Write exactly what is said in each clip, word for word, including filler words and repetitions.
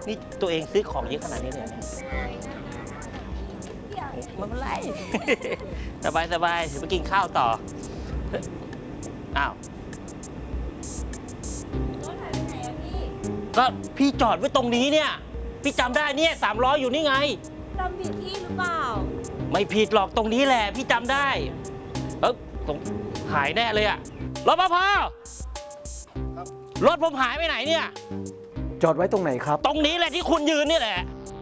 นี่ตัวเองซื้อของเยอะขนาดนี้เลยไม่เป็นไร สบายสบายเดี๋ยวไปกินข้าวต่ออ้าวก็พี่จอดไว้ตรงนี้เนี่ยพี่จำได้เนี่ยสามล้ออยู่นี่ไงจำผิดที่หรือเปล่าไม่ผิดหรอกตรงนี้แหละพี่จำได้เออตรงหายแน่เลยอะรปภรถผมหายไปไหนเนี่ยจอดไว้ตรงไหนครับตรงนี้แหละที่คุณยืนนี่แหละ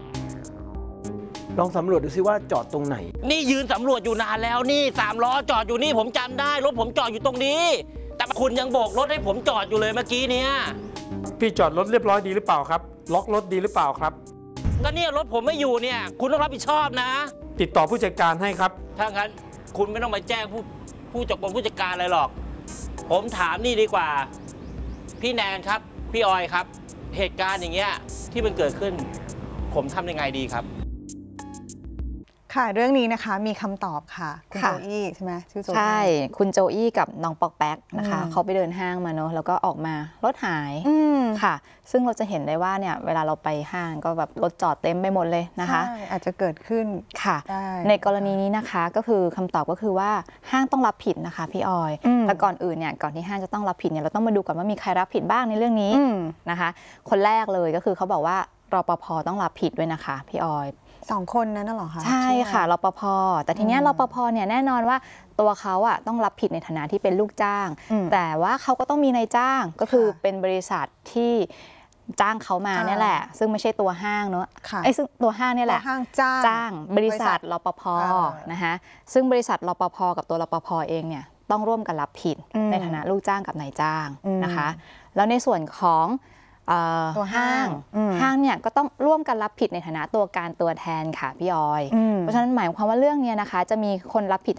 ลองสำรวจดูซิว่าจอดตรงไหนนี่ยืนสำรวจอยู่นานแล้วนี่สามล้อจอดอยู่นี่ผมจำได้รถผมจอดอยู่ตรงนี้แต่คุณยังโบกรถให้ผมจอดอยู่เลยเมื่อกี้เนี่ยพี่จอดรถเรียบร้อยดีหรือเปล่าครับล็อกรถดีหรือเปล่าครับก็เนี่ยรถผมไม่อยู่เนี่ยคุณต้องรับผิดชอบนะติดต่อผู้จัดการให้ครับถ้างั้นคุณไม่ต้องมาแจ้งผู้ผู้จัดการผู้จัดการอะไรหรอกผมถามนี่ดีกว่าพี่แนนครับพี่ออยครับเหตุการณ์อย่างเงี้ยที่มันเกิดขึ้นผมทำยังไงดีครับค่ะเรื่องนี้นะคะมีคำตอบค่ะคุณโจอี้ใช่ไหมชื่อโจอี้ใช่คุณโจอี้กับน้องปอกแป๊กนะคะเขาไปเดินห้างมาเนอะแล้วก็ออกมารถหายค่ะซึ่งเราจะเห็นได้ว่าเนี่ยเวลาเราไปห้างก็แบบรถจอดเต็มไปหมดเลยนะคะอาจจะเกิดขึ้นค่ะในกรณีนี้นะคะก็คือคำตอบก็คือว่าห้างต้องรับผิดนะคะพี่ออยแต่ก่อนอื่นเนี่ยก่อนที่ห้างจะต้องรับผิดเนี่ยเราต้องมาดูก่อนว่ามีใครรับผิดบ้างในเรื่องนี้นะคะคนแรกเลยก็คือเขาบอกว่ารปภต้องรับผิดด้วยนะคะพี่ออยสองคนนั้นน่ะเหรอคะใช่ค่ะรปภแต่ทีนี้รปภเนี่ยแน่นอนว่าตัวเขาอ่ะต้องรับผิดในฐานะที่เป็นลูกจ้างแต่ว่าเขาก็ต้องมีนายจ้างก็คือเป็นบริษัทที่จ้างเขามาเนี่ยแหละซึ่งไม่ใช่ตัวห้างเนอะไอ้ซึ่งตัวห้างเนี่ยแหละห้างจ้างจ้างบริษัทรปภนะคะซึ่งบริษัทรปภกับตัวรปภเองเนี่ยต้องร่วมกันรับผิดในฐานะลูกจ้างกับนายจ้างนะคะแล้วในส่วนของตัวห้างห้างเนี่ยก็ต้องร่วมกันรับผิดในฐานะตัวการตัวแทนค่ะพี่ออยเพราะฉะนั้นหมายความว่าเรื่องนี้นะคะจะมีคนรับผิด